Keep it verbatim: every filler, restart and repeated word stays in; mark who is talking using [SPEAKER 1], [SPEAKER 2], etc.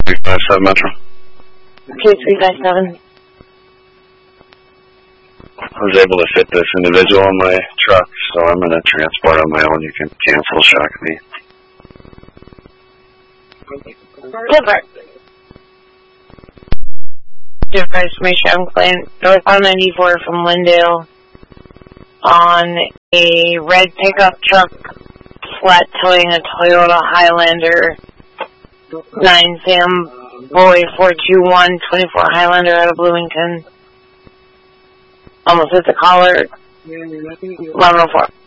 [SPEAKER 1] three five seven Metro.
[SPEAKER 2] two three five seven.
[SPEAKER 1] I was able to fit this individual in my truck, so I'm going to transport on my own. You can cancel shock me.
[SPEAKER 2] Flipper. Information I'm playing northbound ninety-four from Lindale on a red pickup truck flat towing a Toyota Highlander nine Sam Boy four two one twenty-four Highlander out of Bloomington. Almost hit the collar. eleven oh four.